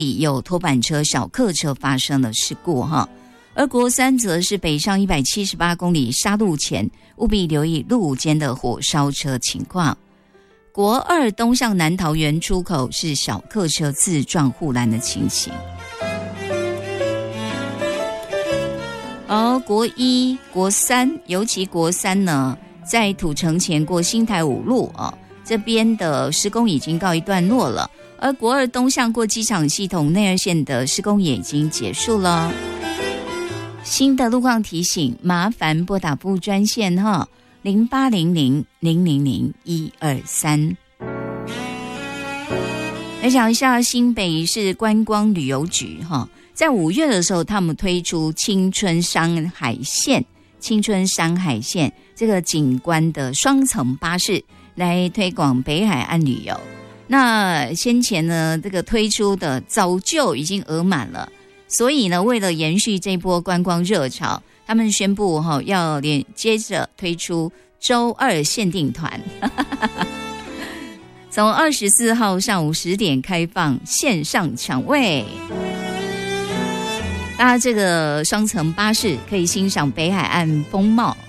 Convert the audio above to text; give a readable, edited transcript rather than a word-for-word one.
有拖板车、小客车发生了事故哈。而国三则是北上178公里杀路前，务必留意路间的火烧车情况。国二东向南桃园出口是小客车自撞护栏的情形。而国一、国三，尤其国三呢，在土城前过新台五路这边的施工已经告一段落了。而国二东向过机场系统内二线的施工也已经结束了。新的路况提醒，麻烦拨打部专线0800-000-123。来讲一下新北市观光旅游局在5月的时候，他们推出青春山海线这个景观的双层巴士，来推广北海岸旅游。那先前呢，这个推出的早就已经额满了，所以呢，为了延续这波观光热潮，他们宣布要接着推出周二限定团，从24号上午10点开放线上抢位。搭这个双层巴士可以欣赏北海岸风貌